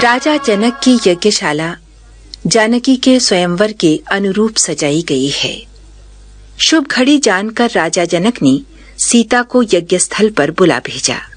राजा जनक की यज्ञशाला जानकी के स्वयंवर के अनुरूप सजाई गई है। शुभ घड़ी जानकर राजा जनक ने सीता को यज्ञ स्थल पर बुला भेजा।